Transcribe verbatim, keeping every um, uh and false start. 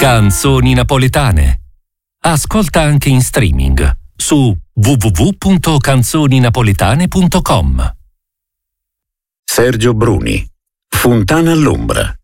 Canzoni napoletane. Ascolta anche in streaming su w w w punto canzoni napoletane punto com. Sergio Bruni, Fontana all'ombra.